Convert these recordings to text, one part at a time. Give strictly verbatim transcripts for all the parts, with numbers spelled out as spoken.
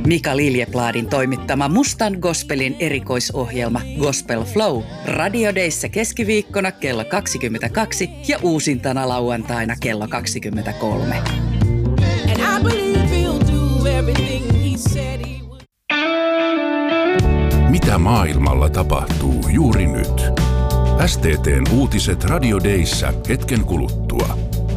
Mika Liljepladin toimittama Mustan Gospelin erikoisohjelma Gospel Flow Radio Dayssä keskiviikkona kello kaksikymmentäkaksi ja uusintana lauantaina kello kaksikymmentäkolme. And I believe he'll do everything he said he would. Mitä maailmalla tapahtuu juuri nyt? S T T:n uutiset Radio Dayssä hetken kuluttua.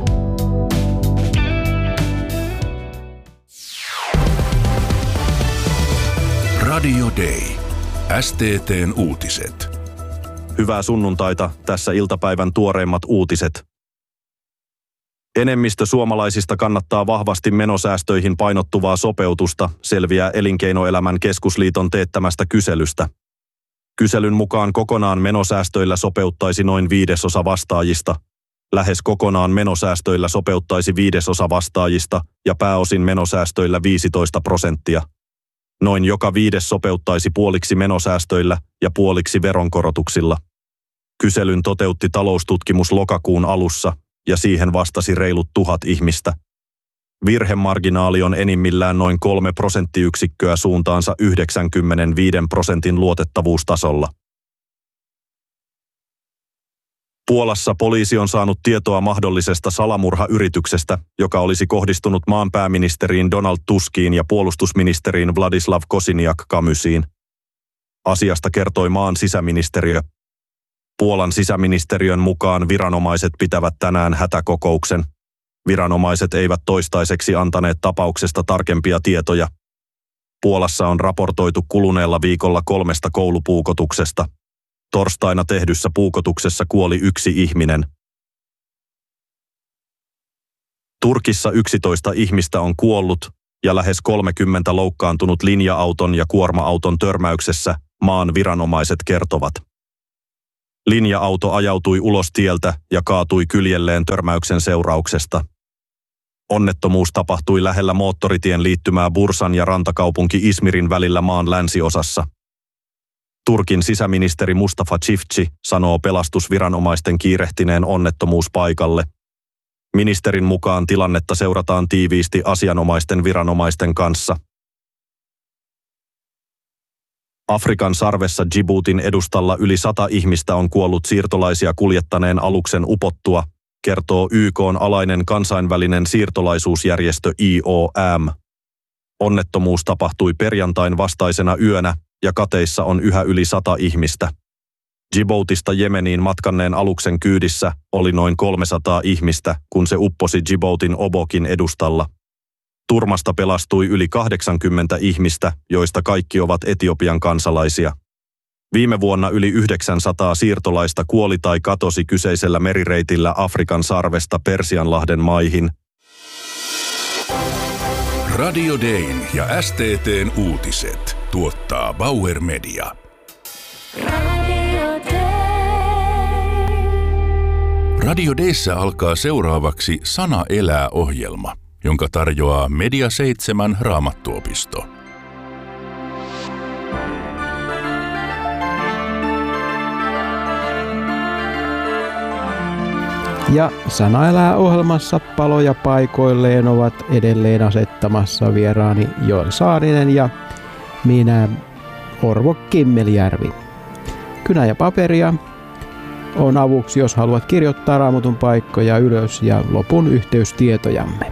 Radio Day. S T T:n uutiset. Hyvää sunnuntaita, tässä iltapäivän tuoreimmat uutiset. Enemmistö suomalaisista kannattaa vahvasti menosäästöihin painottuvaa sopeutusta, selviää Elinkeinoelämän keskusliiton teettämästä kyselystä. Kyselyn mukaan kokonaan menosäästöillä sopeuttaisi noin viidesosa vastaajista, lähes kokonaan menosäästöillä sopeuttaisi viidesosa vastaajista ja pääosin menosäästöillä viisitoista prosenttia. Noin joka viides sopeuttaisi puoliksi menosäästöillä ja puoliksi veronkorotuksilla. Kyselyn toteutti taloustutkimus lokakuun alussa ja siihen vastasi reilut tuhat ihmistä. Virhemarginaali on enimmillään noin kolme prosenttiyksikköä suuntaansa yhdeksänkymmentäviisi prosentin luotettavuustasolla. Puolassa poliisi on saanut tietoa mahdollisesta salamurhayrityksestä, joka olisi kohdistunut maan pääministeriin Donald Tuskiin ja puolustusministeriin Władysław Kosiniak-Kamysiin. Asiasta kertoi maan sisäministeriö. Puolan sisäministeriön mukaan viranomaiset pitävät tänään hätäkokouksen. Viranomaiset eivät toistaiseksi antaneet tapauksesta tarkempia tietoja. Puolassa on raportoitu kuluneella viikolla kolmesta koulupuukotuksesta. Torstaina tehdyssä puukotuksessa kuoli yksi ihminen. Turkissa yksitoista ihmistä on kuollut ja lähes kolmekymmentä loukkaantunut linja-auton ja kuorma-auton törmäyksessä, maan viranomaiset kertovat. Linja-auto ajautui ulos tieltä ja kaatui kyljelleen törmäyksen seurauksesta. Onnettomuus tapahtui lähellä moottoritien liittymää Bursan ja rantakaupunki Izmirin välillä maan länsiosassa. Turkin sisäministeri Mustafa Çiftçi sanoo pelastusviranomaisten kiirehtineen onnettomuuspaikalle. Ministerin mukaan tilannetta seurataan tiiviisti asianomaisten viranomaisten kanssa. Afrikan sarvessa Djiboutin edustalla yli sata ihmistä on kuollut siirtolaisia kuljettaneen aluksen upottua, kertoo Y K:n alainen kansainvälinen siirtolaisuusjärjestö I O M. Onnettomuus tapahtui perjantain vastaisena yönä ja kateissa on yhä yli sata ihmistä. Djiboutista Jemeniin matkanneen aluksen kyydissä oli noin kolmesataa ihmistä, kun se upposi Djiboutin Obokin edustalla. Turmasta pelastui yli kahdeksankymmentä ihmistä, joista kaikki ovat Etiopian kansalaisia. Viime vuonna yli yhdeksänsataa siirtolaista kuoli tai katosi kyseisellä merireitillä Afrikan sarvesta Persianlahden maihin. Radio Dayn ja S T T:n uutiset tuottaa Bauer Media. Radio Day. Radio Dayssä alkaa seuraavaksi Sana elää -ohjelma, jonka tarjoaa Media seitsemän Raamattuopisto. Ja Sana elää -ohjelmassa paloja paikoilleen ovat edelleen asettamassa vieraani Joel Saarinen ja minä Orvo Kimmelijärvi. Kynä ja paperia on avuksi, jos haluat kirjoittaa Raamatun paikkoja ylös ja lopun yhteystietojamme.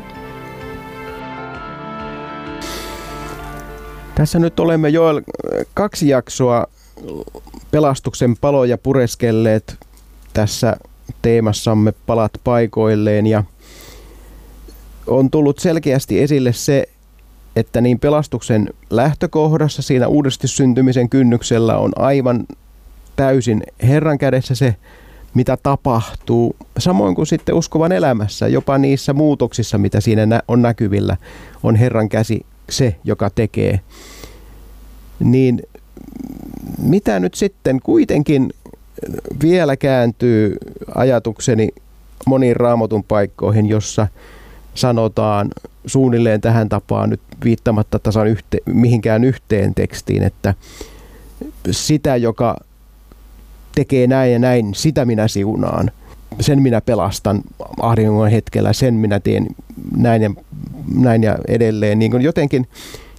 Tässä nyt olemme Joel kaksi jaksoa pelastuksen paloja pureskelleet tässä teemassamme palat paikoilleen ja on tullut selkeästi esille se, että niin pelastuksen lähtökohdassa siinä uudesti syntymisen kynnyksellä on aivan täysin Herran kädessä se, mitä tapahtuu. Samoin kuin sitten uskovan elämässä, jopa niissä muutoksissa, mitä siinä on näkyvillä, on Herran käsi se, joka tekee. Niin mitä nyt sitten kuitenkin vielä kääntyy ajatukseni moniin Raamatun paikkoihin, jossa sanotaan suunnilleen tähän tapaan nyt viittamatta tasan yhte, mihinkään yhteen tekstiin, että sitä, joka tekee näin ja näin, sitä minä siunaan. Sen minä pelastan ahdingon hetkellä, sen minä teen näin ja, näin ja edelleen. Niin kuin jotenkin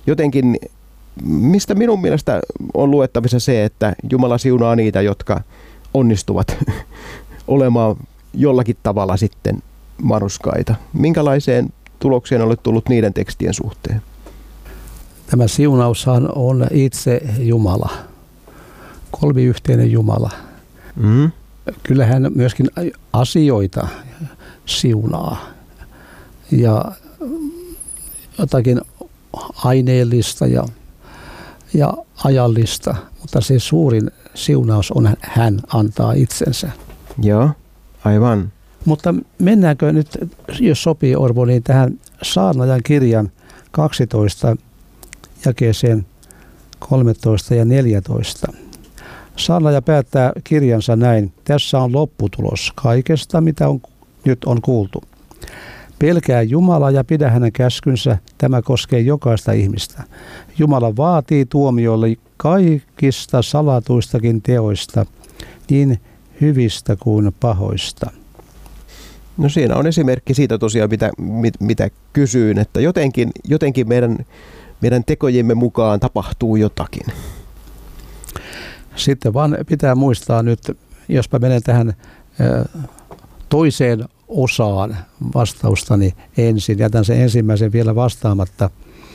jotenkin, mistä minun mielestä on luettavissa se, että Jumala siunaa niitä, jotka onnistuvat olemaan jollakin tavalla sitten manuskaita. Minkälaiseen tulokseen olet tullut niiden tekstien suhteen? Tämä siunaushan on itse Jumala, kolmiyhteinen Jumala. Mm. Kyllähän myöskin asioita siunaa ja jotakin aineellista ja, ja ajallista, mutta se suurin siunaus on, hän antaa itsensä. Joo, aivan. Mutta mennäänkö nyt, jos sopii Orvo, niin tähän Saarnaajan kirjan kaksitoista jakeeseen kolmetoista ja neljätoista. Saarnaaja päättää kirjansa näin: tässä on lopputulos kaikesta, mitä on, nyt on kuultu. Pelkää Jumalaa ja pidä hänen käskynsä, tämä koskee jokaista ihmistä. Jumala vaatii tuomiolle kaikista salatuistakin teoista, niin hyvistä kuin pahoista. No siinä on esimerkki siitä tosiaan, mitä, mit, mitä kysyin, että jotenkin, jotenkin meidän, meidän tekojemme mukaan tapahtuu jotakin. Sitten vaan pitää muistaa nyt, jos mä menen tähän toiseen osaan vastaustani ensin, jätän sen ensimmäisen vielä vastaamatta.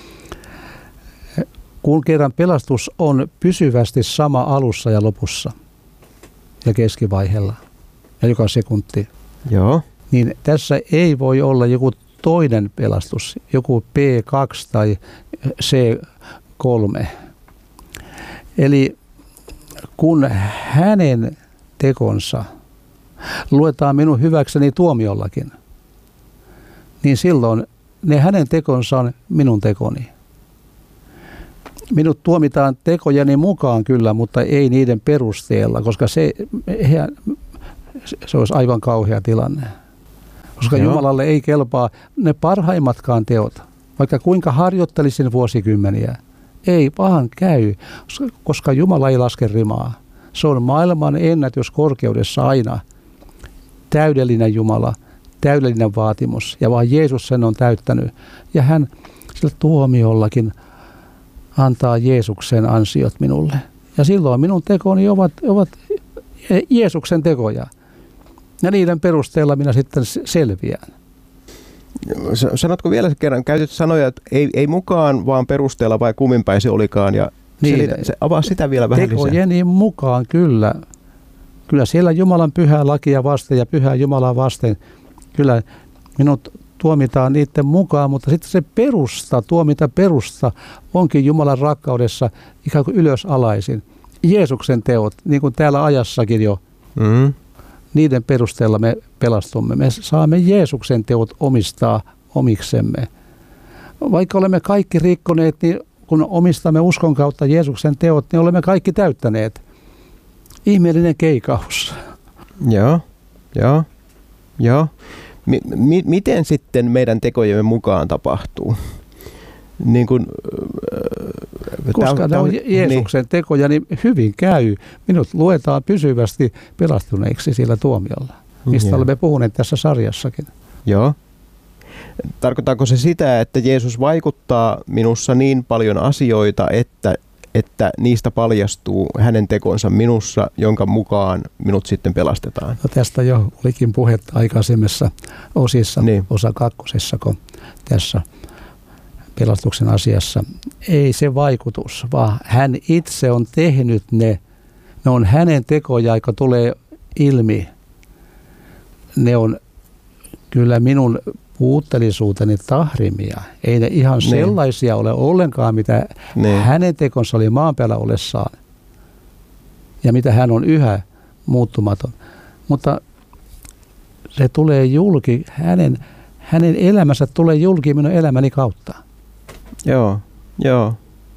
Kun kerran pelastus on pysyvästi sama alussa ja lopussa ja keskivaiheella ja joka sekunti, joo, niin tässä ei voi olla joku toinen pelastus, joku P kaksi tai C kolme. Eli kun hänen tekonsa luetaan minun hyväkseni tuomiollakin, niin silloin ne hänen tekonsa on minun tekoni. Minut tuomitaan tekojeni mukaan kyllä, mutta ei niiden perusteella, koska se, se olisi aivan kauhea tilanne. Koska Joo. Jumalalle ei kelpaa ne parhaimmatkaan teot, vaikka kuinka harjoittelisin vuosikymmeniä. Ei pahan käy, koska Jumala ei laske rimaa. Se on maailman ennätys korkeudessa aina. Täydellinen Jumala, täydellinen vaatimus, ja vaan Jeesus sen on täyttänyt. Ja hän sillä tuomiollakin antaa Jeesuksen ansiot minulle. Ja silloin minun tekoni ovat, ovat Jeesuksen tekoja. Ja niiden perusteella minä sitten selviän. Sanotko vielä kerran, käytit sanoja, että ei, ei mukaan, vaan perusteella, vai kumminpäin se olikaan, ja niin, selitä, se avaa sitä vielä vähän lisää. Tekojeni mukaan kyllä. Kyllä siellä Jumalan pyhää lakia vasten ja pyhää Jumalaa vasten, kyllä minut tuomitaan niiden mukaan, mutta sitten se perusta, tuomita perusta onkin Jumalan rakkaudessa ikään kuin ylösalaisin. Jeesuksen teot, niin kuin täällä ajassakin jo, mm. niiden perusteella me pelastumme. Me saamme Jeesuksen teot omistaa omiksemme. Vaikka olemme kaikki rikkoneet, niin kun omistamme uskon kautta Jeesuksen teot, niin olemme kaikki täyttäneet. Ihmeellinen keikaus. Joo, joo, joo. Mi- mi- miten sitten meidän tekojemme mukaan tapahtuu? Niin kun, äh, Koska ne on Jeesuksen niin. tekoja, niin hyvin käy. Minut luetaan pysyvästi pelastuneiksi siellä tuomiolla, mistä olemme puhuneet tässä sarjassakin. Joo. Tarkoittaako se sitä, että Jeesus vaikuttaa minussa niin paljon asioita, että, että niistä paljastuu hänen tekonsa minussa, jonka mukaan minut sitten pelastetaan? No tästä jo olikin puhetta aikaisemmissa osissa, niin. osa kakkosessa, tässä pelastuksen asiassa. Ei se vaikutus, vaan hän itse on tehnyt ne. Ne on hänen tekoja, jotka tulee ilmi. Ne on kyllä minun puutteellisuuteni tahrimia. Ei ne ihan ne. sellaisia ole ollenkaan, mitä ne. hänen tekonsa oli maan päällä olessaan. Ja mitä hän on yhä muuttumaton. Mutta se tulee julki, hänen, hänen elämänsä tulee julki minun elämäni kautta. Joo, joo.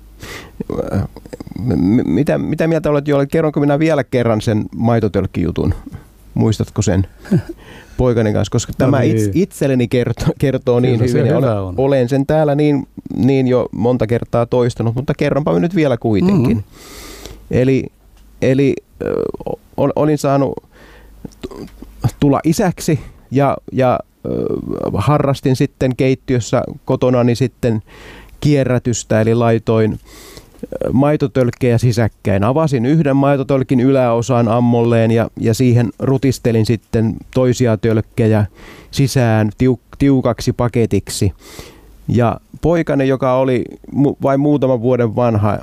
Mitä, mitä mieltä olet, Joel? Kerronko minä vielä kerran sen maitotölkkijutun? Muistatko sen poikani kanssa? Koska no tämä niin. itse, itselleni kertoo, kertoo niin Kyllä hyvin. Olen, olen sen täällä niin, niin jo monta kertaa toistanut, mutta kerronpa nyt vielä kuitenkin. Mm-hmm. Eli, eli ol, olin saanut tulla isäksi ja, ja harrastin sitten keittiössä kotonani sitten kierrätystä, eli laitoin maitotölkkejä sisäkkäin. Avasin yhden maitotölkin yläosan ammolleen ja, ja siihen rutistelin sitten toisia tölkkejä sisään tiu, tiukaksi paketiksi. Ja poikani, joka oli mu- vain muutaman vuoden vanha,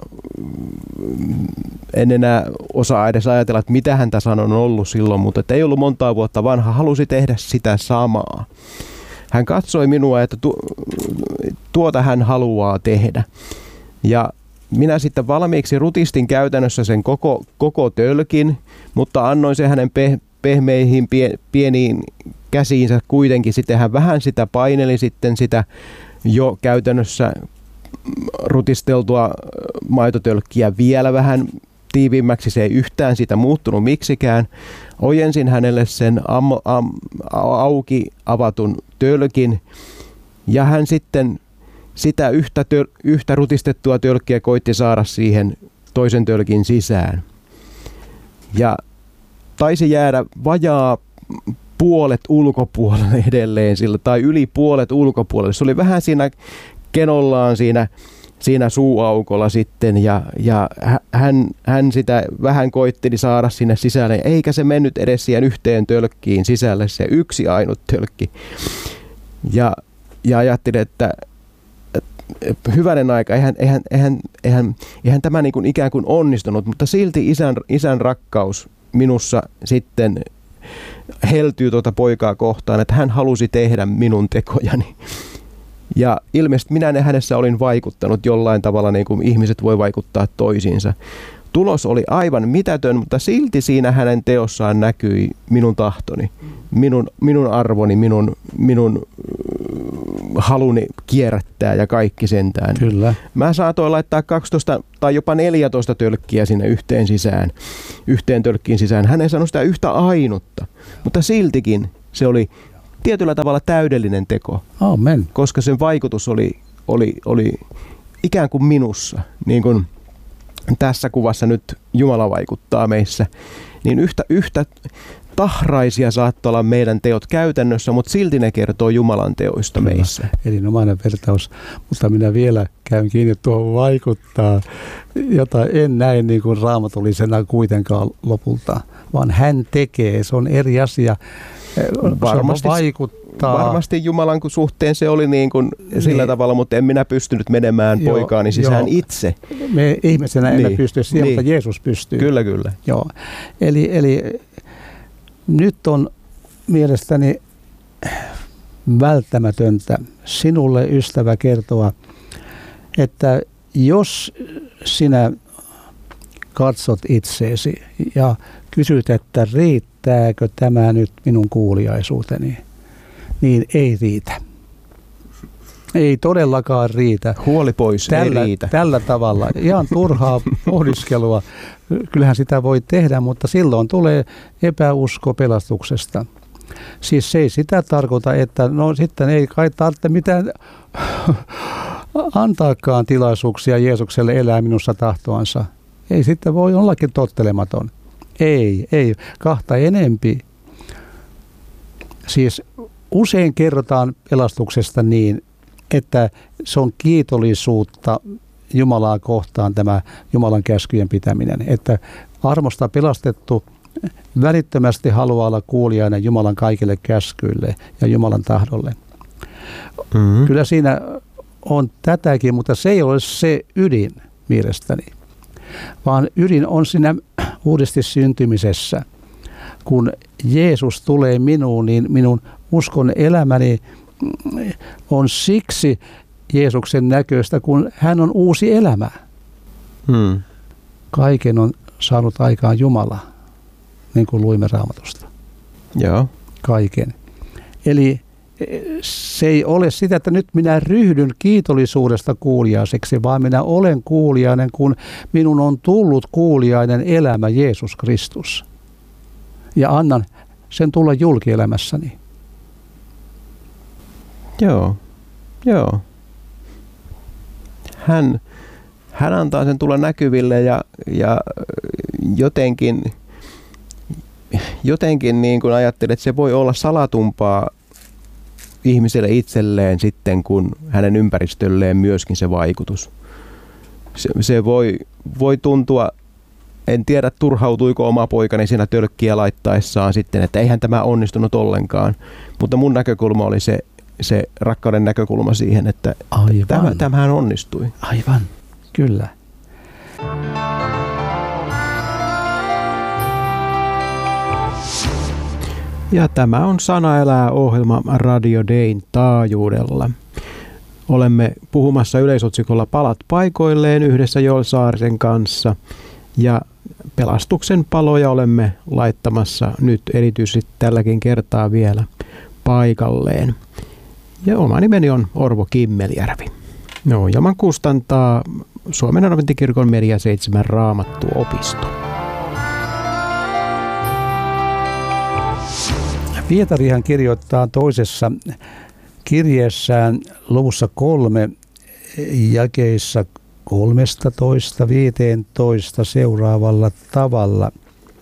en enää osaa edes ajatella, että mitä hän tässä on ollut silloin, mutta ei ollut montaa vuotta vanha, halusi tehdä sitä samaa. Hän katsoi minua, että tu- tuota hän haluaa tehdä. Ja minä sitten valmiiksi rutistin käytännössä sen koko, koko tölkin, mutta annoin se hänen pe- pehmeihin pie- pieniin käsiinsä kuitenkin. Sitten hän vähän sitä paineli sitten sitä jo käytännössä rutisteltua maitotölkkiä vielä vähän tiiviimmäksi. Se ei yhtään sitä muuttunut miksikään. Ojensin hänelle sen am, am, auki avatun tölkin ja hän sitten sitä yhtä, töl, yhtä rutistettua tölkkiä koitti saada siihen toisen tölkin sisään. Ja taisi jäädä vajaa puolet ulkopuolelle edelleen sillä, tai yli puolet ulkopuolelle. Se oli vähän siinä kenollaan siinä, siinä suuaukolla sitten, ja, ja hän, hän sitä vähän koitteli saada sinne sisälle, eikä se mennyt edes siihen yhteen tölkkiin sisälle, se yksi ainut tölkki. Ja, ja ajattelin, että hyvänen aika, eihän, eihän, eihän, eihän, eihän tämä niin kuin ikään kuin onnistunut, mutta silti isän, isän rakkaus minussa sitten heltyy tuota poikaa kohtaan, että hän halusi tehdä minun tekojani. Ja ilmeisesti minä hänessä olin vaikuttanut jollain tavalla, niin kuin ihmiset voi vaikuttaa toisiinsa. Tulos oli aivan mitätön, mutta silti siinä hänen teossaan näkyi minun tahtoni, minun, minun arvoni, minun, minun haluni kierrättää ja kaikki sentään. Kyllä. Mä saatoin laittaa kaksitoista tai jopa neljätoista tölkkiä sinne yhteen sisään, yhteen tölkkiin sisään. Hän ei sanonut sitä yhtä ainutta, mutta siltikin se oli tietyllä tavalla täydellinen teko. Amen. Koska sen vaikutus oli, oli, oli ikään kuin minussa, niin kuin tässä kuvassa nyt Jumala vaikuttaa meissä, niin yhtä, yhtä tahraisia saattaa olla meidän teot käytännössä, mutta silti ne kertoo Jumalan teoista Kyllä. meissä. Erinomainen vertaus, mutta minä vielä käyn kiinni tuohon vaikuttaa, jota en näe niin kuin raamatullisena kuitenkaan lopulta, vaan hän tekee, se on eri asia. Varmasti, vaikuttaa. varmasti Jumalan suhteen se oli niin kuin niin. sillä tavalla, mutta en minä pystynyt menemään joo, poikaani sisään joo. itse. Me ihmisenä emme niin. pysty siihen, niin. mutta Jeesus pystyy. Kyllä, kyllä. Joo. Eli, eli nyt on mielestäni välttämätöntä sinulle, ystävä, kertoa, että jos sinä katsot itseesi ja kysyt, että riittääkö tämä nyt minun kuuliaisuuteni, niin ei riitä. Ei todellakaan riitä. Huoli pois, tällä, ei riitä. Tällä tavalla. Ihan turhaa pohdiskelua. Kyllähän sitä voi tehdä, mutta silloin tulee epäusko pelastuksesta. Siis se ei sitä tarkoita, että no sitten ei kai tarvitse mitään antaakaan tilaisuuksia Jeesukselle elää minussa tahtoansa. Ei sitten voi ollakin tottelematon. Ei, ei. Kahta enempi. Siis usein kerrotaan pelastuksesta niin, että se on kiitollisuutta Jumalaa kohtaan tämä Jumalan käskyjen pitäminen. Että armosta pelastettu välittömästi haluaa olla kuulijainen Jumalan kaikille käskyille ja Jumalan tahdolle. Mm-hmm. Kyllä siinä on tätäkin, mutta se ei ole se ydin mielestäni. Vaan ydin on siinä uudesti syntymisessä. Kun Jeesus tulee minuun, niin minun uskon elämäni on siksi Jeesuksen näköistä, kun hän on uusi elämä. Hmm. Kaiken on saanut aikaan Jumala, niin kuin luimme Raamatusta. Joo. Kaiken. Eli se ei ole sitä, että nyt minä ryhdyn kiitollisuudesta kuulijaiseksi, vaan minä olen kuulijainen, kun minun on tullut kuulijainen elämä Jeesus Kristus. Ja annan sen tulla julkielämässäni. Joo, joo. Hän, hän antaa sen tulla näkyville ja, ja jotenkin, jotenkin niin kuin ajattelin, että se voi olla salatumpaa ihmiselle itselleen sitten, kun hänen ympäristölleen myöskin se vaikutus. Se, se voi, voi tuntua, en tiedä turhautuiko oma poikani siinä tölkkiä laittaessaan sitten, että eihän tämä onnistunut ollenkaan. Mutta mun näkökulma oli se, se rakkauden näkökulma siihen, että tämä, tämähän onnistui. Aivan, kyllä. Ja tämä on Sana elää -ohjelma Radio Dayn taajuudella. Olemme puhumassa yleisotsikolla Palat paikoilleen yhdessä Joel Saarisen kanssa. Ja pelastuksen paloja olemme laittamassa nyt erityisesti tälläkin kertaa vielä paikalleen. Ja oma nimeni on Orvo Kimmeljärvi. Ohjelman kustantaa Suomen Adventtikirkon Media seitsemän Raamattuopisto. Pietarihan kirjoittaa toisessa kirjeessään luvussa kolme jakeissa kolmetoista viisitoista seuraavalla tavalla.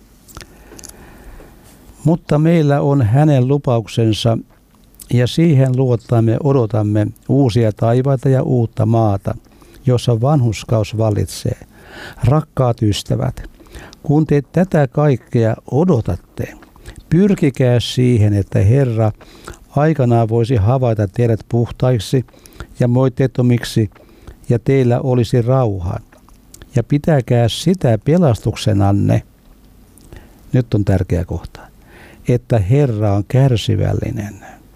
Mutta meillä on hänen lupauksensa ja siihen luottamme odotamme uusia taivaita ja uutta maata, jossa vanhurskaus vallitsee. Rakkaat ystävät, kun te tätä kaikkea odotatte, pyrkikää siihen, että Herra aikanaan voisi havaita teidät puhtaiksi ja moitteettomiksi, ja teillä olisi rauha. Ja pitäkää sitä pelastuksenanne, nyt on tärkeä kohta, että Herra on kärsivällinen.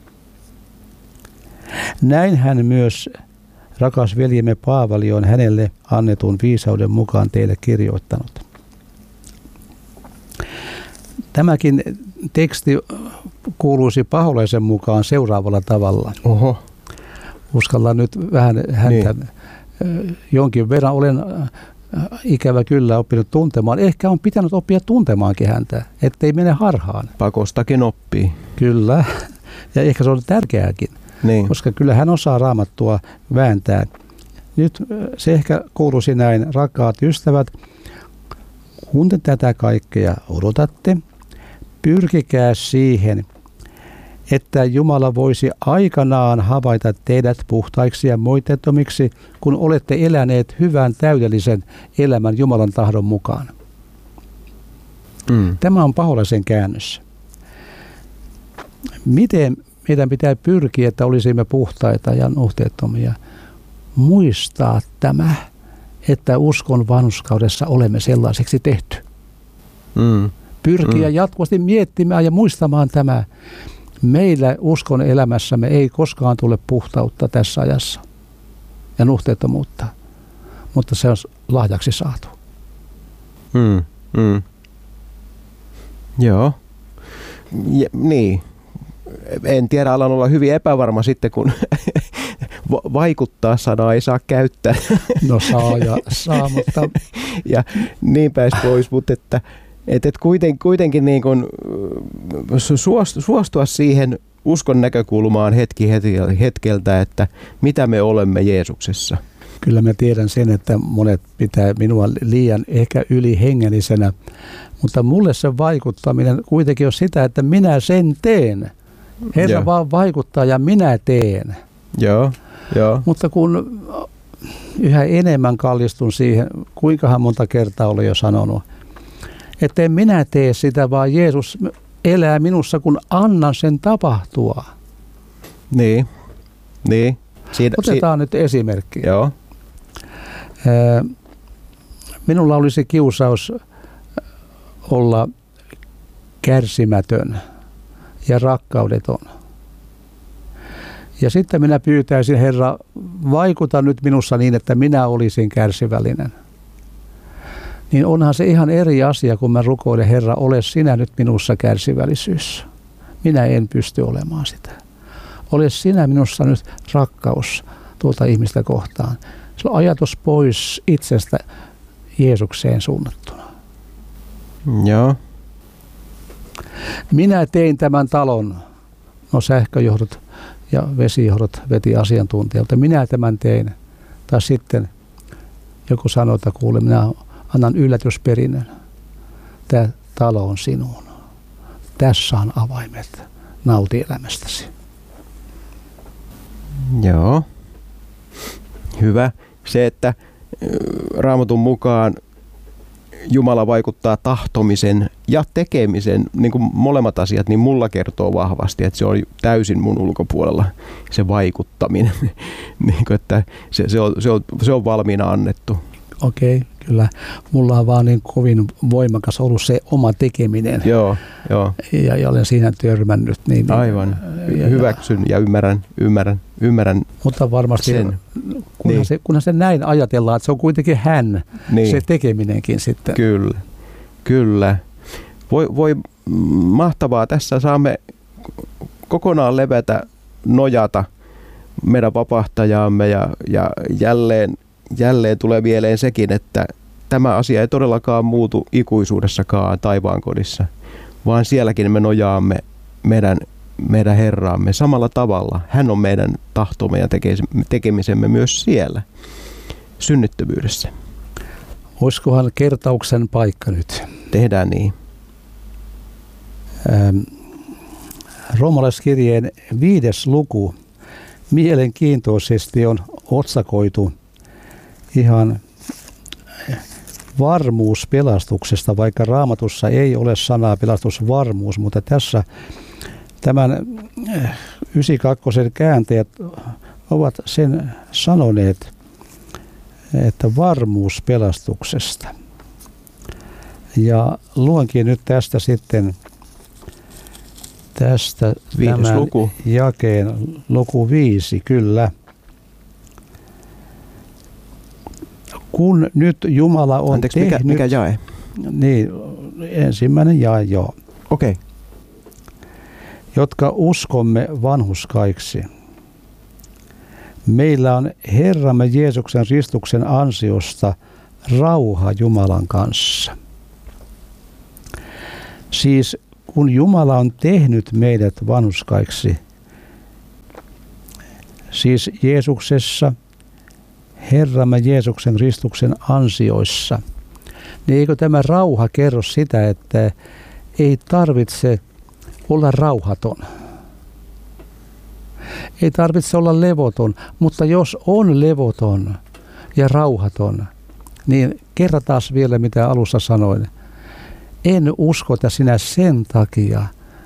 Näin hän myös, rakas veljemme Paavali, on hänelle annetun viisauden mukaan teille kirjoittanut. Tämäkin teksti kuuluisi Paholaisen mukaan seuraavalla tavalla. Oho. Uskallan nyt vähän häntä niin. jonkin verran. Olen ikävä kyllä oppinut tuntemaan. Ehkä on pitänyt oppia tuntemaankin häntä, ettei mene harhaan. Pakostakin oppii. Kyllä, ja ehkä se on tärkeääkin, niin. Koska kyllä hän osaa Raamattua vääntää. Nyt se ehkä kuuluisi näin, rakkaat ystävät, kun te tätä kaikkea odotatte, pyrkikää siihen, että Jumala voisi aikanaan havaita teidät puhtaiksi ja moitteettomiksi, kun olette eläneet hyvän täydellisen elämän Jumalan tahdon mukaan. Mm. Tämä on Paholaisen käännös. Miten meidän pitää pyrkiä, että olisimme puhtaita ja nuhteettomia? Muistaa tämä, että uskon vanhurskaudessa olemme sellaiseksi tehty. Mm. Pyrkiä mm. jatkuvasti miettimään ja muistamaan tämä. Meillä uskon elämässämme ei koskaan tule puhtautta tässä ajassa ja nuhteettomuutta, mutta se on lahjaksi saatu. Mm. Mm. Joo. Ja, niin. En tiedä, alan olla hyvin epävarma sitten, kun vaikuttaa sanaa ei saa käyttää. No saa ja saa, mutta... ja niin pääsi pois, mutta että, että kuiten, kuitenkin niin kuin suostua siihen uskon näkökulmaan hetki hetkeltä, että mitä me olemme Jeesuksessa. Kyllä mä tiedän sen, että monet pitää minua liian ehkä ylihengellisenä, mutta mulle se vaikuttaminen kuitenkin on sitä, että minä sen teen. Herra Joo. vaan vaikuttaa ja minä teen. Joo, jo. Mutta kun yhä enemmän kallistun siihen, kuinkahan monta kertaa olen jo sanonut, että en minä tee sitä, vaan Jeesus elää minussa, kun annan sen tapahtua. Niin, niin. Siitä, Otetaan si- nyt esimerkki. Joo. Minulla olisi kiusaus olla kärsimätön ja rakkaudeton. Ja sitten minä pyytäisin, Herra, vaikuta nyt minussa niin, että minä olisin kärsivällinen. Niin onhan se ihan eri asia, kun mä rukoilen, Herra, ole sinä nyt minussa kärsivällisyys. Minä en pysty olemaan sitä. Ole sinä minussa nyt rakkaus tuolta ihmistä kohtaan. Se on ajatus pois itsestä Jeesukseen suunnattuna. Joo. Minä tein tämän talon. No sähköjohdot ja vesijohdot veti asiantuntijalta. Minä tämän tein. Tai sitten joku sanoo, että kuule, minä annan yllätysperinnön. Tämä talo on sinun. Tässä on avaimet. Nauti elämästäsi. Joo. Hyvä. Se, että Raamatun mukaan Jumala vaikuttaa tahtomisen ja tekemisen, niin kuin molemmat asiat, niin mulla kertoo vahvasti, että se on täysin mun ulkopuolella se vaikuttaminen. niin kuin, että se, se, on, se, on, se on valmiina annettu. Okei, kyllä. Mulla on vaan niin kovin voimakas ollut se oma tekeminen. Joo, joo. Ja, ja olen siinä törmännyt. Niin, Aivan. Ja, Hyväksyn ja ymmärrän, ymmärrän, ymmärrän mutta varmasti, sen. kunhan, Niin. se, kunhan se näin ajatellaan, että se on kuitenkin hän, Niin. se tekeminenkin sitten. Kyllä, kyllä. Voi, voi mahtavaa. Tässä saamme kokonaan levätä, nojata meidän vapahtajaamme ja, ja jälleen, jälleen tulee mieleen sekin, että tämä asia ei todellakaan muutu ikuisuudessakaan taivaankodissa, vaan sielläkin me nojaamme meidän, meidän Herraamme samalla tavalla. Hän on meidän tahtomme ja tekemisemme myös siellä synnyttävyydessä. Olisikohan kertauksen paikka nyt? Tehdään niin. Ähm, Roomalaiskirjeen viides luku mielenkiintoisesti on otsakoitu ihan varmuus pelastuksesta, vaikka Raamatussa ei ole sanaa pelastusvarmuus, mutta tässä tämän yhdeksänkymmentäkaksi käänteet ovat sen sanoneet, että varmuus pelastuksesta. Ja luonkin nyt tästä sitten tästä Viides tämän luku. jakeen luku viisi, kyllä. Kun nyt Jumala on Anteeksi, tehnyt... mikä, mikä jae? Niin, ensimmäinen jae, joo. Okei. Okay. Jotka uskomme vanhurskaiksi. Meillä on Herramme Jeesuksen ristuksen ansiosta rauha Jumalan kanssa. Siis kun Jumala on tehnyt meidät vanhurskaiksi, siis Jeesuksessa, Herramme Jeesuksen ristuksen ansioissa, niin eikö tämä rauha kerro sitä, että ei tarvitse olla rauhaton. Ei tarvitse olla levoton, mutta jos on levoton ja rauhaton, niin kerrataan vielä mitä alussa sanoin. En usko, että sinä sen takia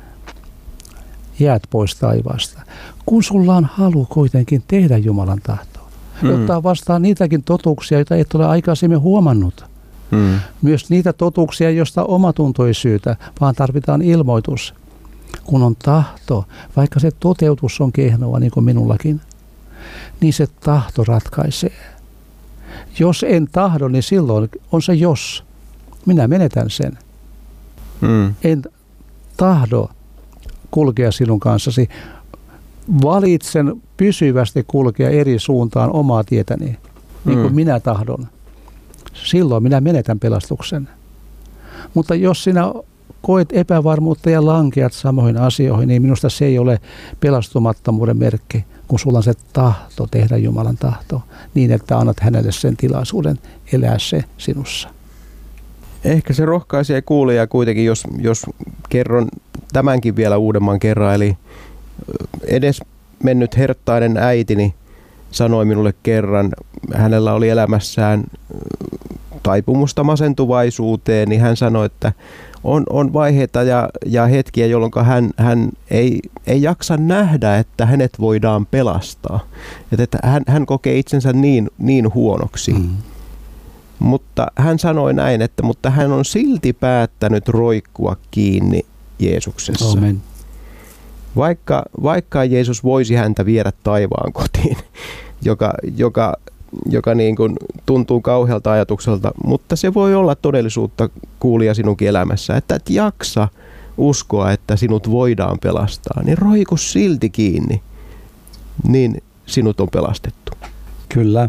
jäät pois taivaasta, kun sulla on halu kuitenkin tehdä Jumalan tahtoa. Hmm. Ottaa vastaan niitäkin totuuksia, joita et ole aikaisemmin huomannut. Hmm. Myös niitä totuuksia, joista omatunto ei syytä, vaan tarvitaan ilmoitus. Kun on tahto, vaikka se toteutus on kehnoa, niin kuin minullakin, niin se tahto ratkaisee. Jos en tahdo, niin silloin on se jos. Minä menetän sen. Hmm. En tahdo kulkea sinun kanssasi. Valitsen pysyvästi kulkea eri suuntaan omaa tietäni, niin kuin Hmm. minä tahdon. Silloin minä menetän pelastuksen. Mutta jos sinä koet epävarmuutta ja lankeat samoihin asioihin, niin minusta se ei ole pelastumattomuuden merkki, kun sulla on se tahto tehdä Jumalan tahto, niin että annat hänelle sen tilaisuuden elää se sinussa. Ehkä se rohkaisee kuulijaa kuitenkin, jos, jos kerron tämänkin vielä uudemman kerran. Eli edes mennyt herttainen äitini sanoi minulle kerran, hänellä oli elämässään taipumusta masentuvaisuuteen, niin hän sanoi, että on, on vaiheita ja, ja hetkiä, jolloin hän, hän ei, ei jaksa nähdä, että hänet voidaan pelastaa. Että, että hän, hän kokee itsensä niin, niin huonoksi. Mm. Mutta hän sanoi näin, että mutta hän on silti päättänyt roikkua kiinni Jeesuksessa. Amen. Vaikka, vaikka Jeesus voisi häntä viedä taivaan kotiin, joka, joka, joka niin kuin tuntuu kauhealta ajatukselta, mutta se voi olla todellisuutta kuulija sinunkin elämässä, että et jaksa uskoa, että sinut voidaan pelastaa, niin roiku silti kiinni, niin sinut on pelastettu. Kyllä.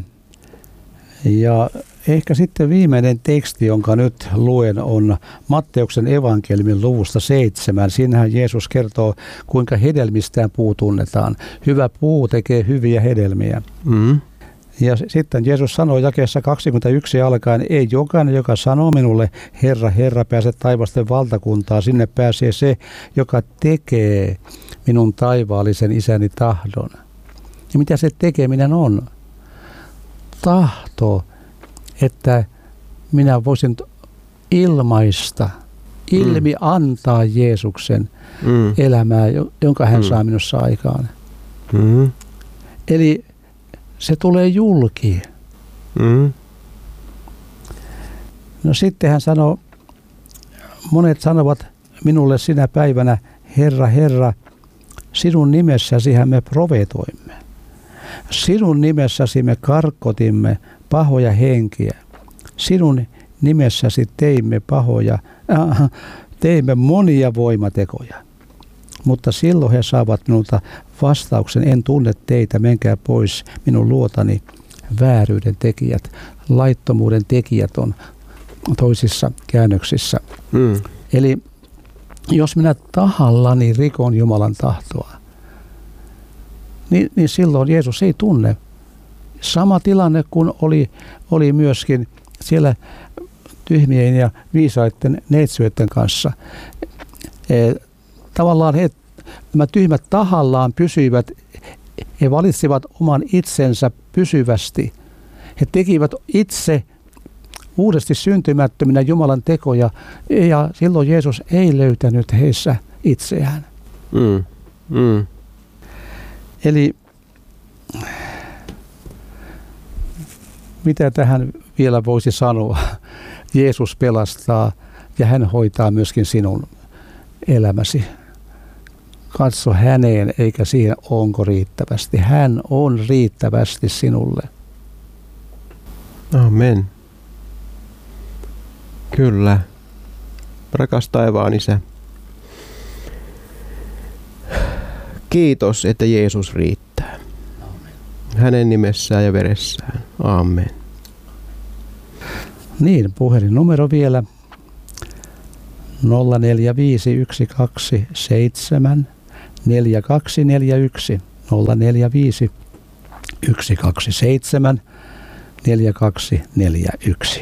Ja ehkä sitten viimeinen teksti, jonka nyt luen, on Matteuksen evankeliumin luvusta seitsemän. Siinähän Jeesus kertoo, kuinka hedelmistään puu tunnetaan. Hyvä puu tekee hyviä hedelmiä. Mm. Ja sitten Jeesus sanoi jakeessa kaksikymmentäyksi alkaen, ei jokainen, joka sanoo minulle, Herra, Herra, pääse taivasten valtakuntaa. Sinne pääsee se, joka tekee minun taivaallisen isäni tahdon. Ja mitä se tekeminen on? Tahto, että minä voisin ilmaista, ilmi mm. antaa Jeesuksen mm. elämää, jonka hän mm. saa minussa aikaan. Mm. Eli se tulee julki. Mm. No sitten hän sanoo, monet sanovat minulle sinä päivänä, Herra, Herra, sinun nimessäsihän me profetoimme. Sinun nimessäsi me karkotimme pahoja henkiä. Sinun nimessäsi teimme pahoja, äh, teimme monia voimatekoja. Mutta silloin he saavat minulta vastauksen, en tunne teitä, menkää pois minun luotani. Vääryyden tekijät, laittomuuden tekijät on toisissa käännöksissä. Mm. Eli jos minä tahallani rikon Jumalan tahtoa, niin, niin silloin Jeesus ei tunne. Sama tilanne kuin oli, oli myöskin siellä tyhmien ja viisaiden neitsyöiden kanssa. E, tavallaan he, nämä tyhmät tahallaan pysyivät, he valitsivat oman itsensä pysyvästi. He tekivät itse uudesti syntymättöminä Jumalan tekoja, ja silloin Jeesus ei löytänyt heissä itseään. Mm. Mm. Eli mitä tähän vielä voisi sanoa? Jeesus pelastaa ja hän hoitaa myöskin sinun elämäsi. Katso häneen eikä siihen onko riittävästi. Hän on riittävästi sinulle. Amen. Kyllä. Rakas taivaan Isä. Kiitos, että Jeesus riittää. Amen. Hänen nimessään ja veressään. Amen. Niin, puhelinnumero vielä nolla neljä viisi yksi kaksi seitsemän neljä kaksi neljä yksi nolla neljä viisi yksi kaksi seitsemän neljä kaksi neljä yksi.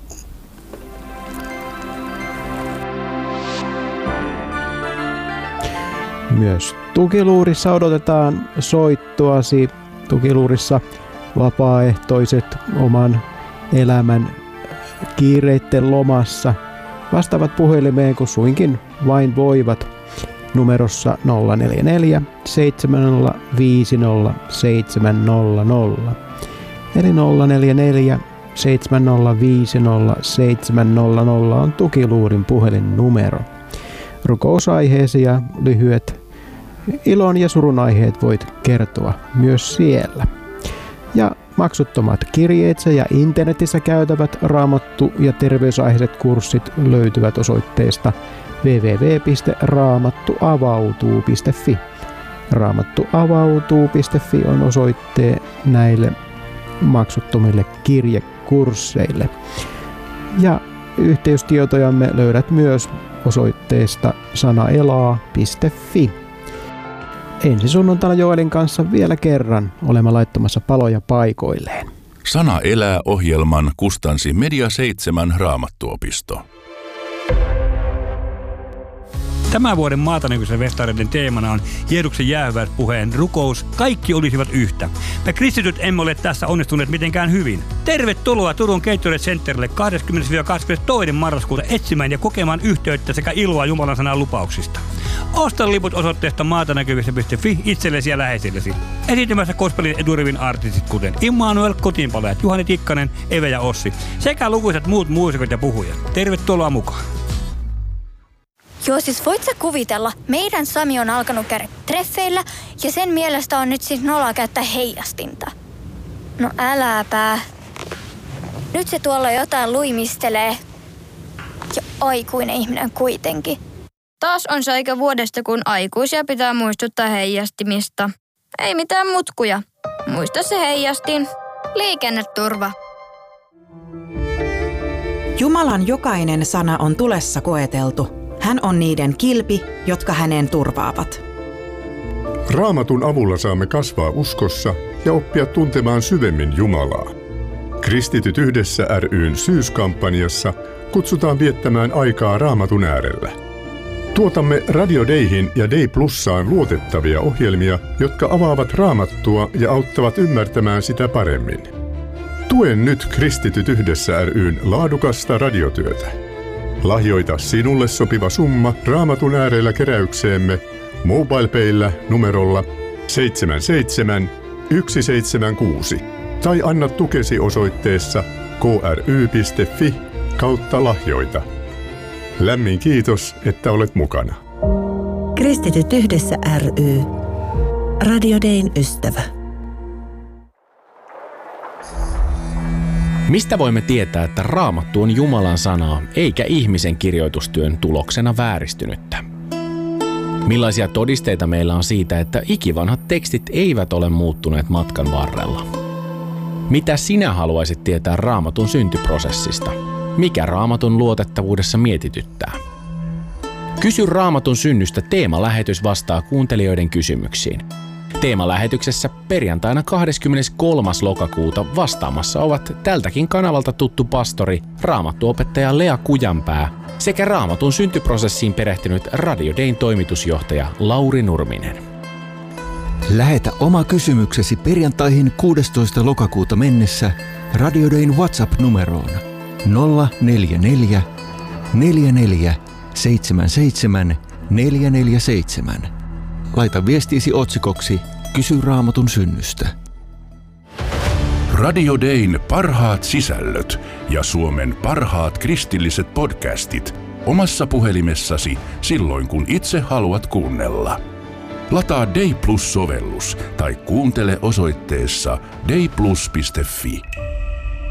Myös Tukiluurissa odotetaan soittoasi. Tukiluurissa vapaaehtoiset oman elämän kiireitten lomassa vastaavat puhelimeen, kun suinkin vain voivat, numerossa nolla neljä neljä seitsemän nolla viisi nolla seitsemän nolla nolla. Eli nolla neljä neljä seitsemän nolla viisi nolla seitsemän nolla nolla on Tukiluurin puhelinnumero. Rukousaiheesi ja lyhyet ilon ja surun aiheet voit kertoa myös siellä. Ja maksuttomat kirjeitse ja internetissä käytävät raamattu- ja terveysaiheiset kurssit löytyvät osoitteesta double-u double-u double-u piste raamattuavautuu piste fi. raamattuavautuu piste fi on osoitte näille maksuttomille kirjekursseille. Ja yhteystietojamme löydät myös osoitteesta sanaelaa piste fi. Ensi sunnuntaina Joelin kanssa vielä kerran olemme laittamassa paloja paikoilleen. Sana elää -ohjelman kustansi Media seitsemän Raamattuopisto. Tämän vuoden Maatanäkyisen festareiden teemana on Jeesuksen jäähyväispuheen rukous, kaikki olisivat yhtä. Me kristityt emme ole tässä onnistuneet mitenkään hyvin. Tervetuloa Turun Gatorade Centerille kahdeskymmenes kahdeskymmenestoinen marraskuuta etsimään ja kokemaan yhteyttä sekä iloa Jumalan sanan lupauksista. Osta liput osoitteesta maatanäkyvissä piste fi itsellesi ja läheisillesi. Esiintymässä gospelin eturivin artistit kuten Immanuel, Kotiinpalajat, Juhani Tikkanen, Eve ja Ossi sekä lukuisat muut muusikot ja puhujat. Tervetuloa mukaan! Joo, siis voit sä kuvitella, meidän Sami on alkanut käydä treffeillä ja sen mielestä on nyt siis noloa käyttää heijastinta. No äläpä. Nyt se tuolla jotain luimistelee. Ja aikuinen ihminen kuitenkin. Taas on se aika vuodesta, kun aikuisia pitää muistuttaa heijastimista. Ei mitään mutkuja. Muista se heijastin. Liikenneturva. Jumalan jokainen sana on tulessa koeteltu. Hän on niiden kilpi, jotka häneen turvaavat. Raamatun avulla saamme kasvaa uskossa ja oppia tuntemaan syvemmin Jumalaa. Kristityt yhdessä ry:n syyskampanjassa kutsutaan viettämään aikaa Raamatun äärellä. Tuotamme Radio Dayhin ja Day Plussaan luotettavia ohjelmia, jotka avaavat Raamattua ja auttavat ymmärtämään sitä paremmin. Tuen nyt Kristityt yhdessä ry:n laadukasta radiotyötä. Lahjoita sinulle sopiva summa Raamatun äärellä keräykseemme MobilePayllä numerolla seitsemän seitsemän yksi seitsemän kuusi tai anna tukesi osoitteessa kry piste fi kautta lahjoita. Lämmin kiitos, että olet mukana. Kristityt yhdessä ry. Radio Dayn ystävä. Mistä voimme tietää, että Raamattu on Jumalan sanaa, eikä ihmisen kirjoitustyön tuloksena vääristynyttä? Millaisia todisteita meillä on siitä, että ikivanhat tekstit eivät ole muuttuneet matkan varrella? Mitä sinä haluaisit tietää Raamatun syntyprosessista? Mikä Raamatun luotettavuudessa mietityttää? Kysy Raamatun synnystä teemalähetys vastaa kuuntelijoiden kysymyksiin. Teemalähetyksessä perjantaina kahdeskymmeneskolmas lokakuuta vastaamassa ovat tältäkin kanavalta tuttu pastori, raamattuopettaja Lea Kujanpää sekä Raamatun syntyprosessiin perehtynyt Radio Dayn toimitusjohtaja Lauri Nurminen. Lähetä oma kysymyksesi perjantaihin kuudestoista lokakuuta mennessä Radio Dayn WhatsApp-numeroon nolla neljä neljä neljä neljä seitsemän seitsemän neljä neljä seitsemän. Laita viestiisi otsikoksi Kysy Raamatun synnystä. Radio Dayn parhaat sisällöt ja Suomen parhaat kristilliset podcastit omassa puhelimessasi silloin, kun itse haluat kuunnella. Lataa Day Plus-sovellus tai kuuntele osoitteessa day plus piste fi.